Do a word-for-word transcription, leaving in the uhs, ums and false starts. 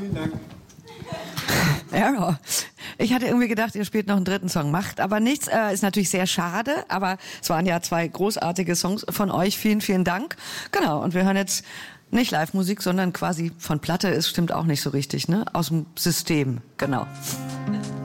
Vielen Dank. Ja, ich hatte irgendwie gedacht, ihr spielt noch einen dritten Song. Macht aber nichts, äh, ist natürlich sehr schade, aber es waren ja zwei großartige Songs von euch. Vielen, vielen Dank. Genau, und wir hören jetzt nicht Live-Musik, sondern quasi von Platte, ist stimmt auch nicht so richtig, ne? Aus dem System, genau.